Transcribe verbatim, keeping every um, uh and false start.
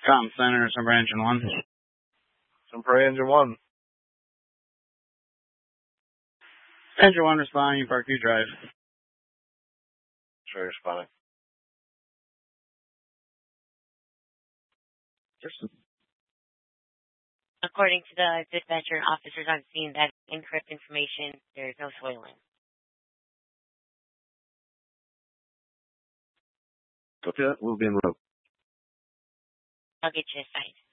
Com Center, Sunbury Engine one. Sunbury Engine one. Engine one responding, Parkview Drive. Sure, responding. According to the dispatcher and officers on scene, that's incorrect information. There is no soiling. Okay, we'll be in route. I'll get you a site.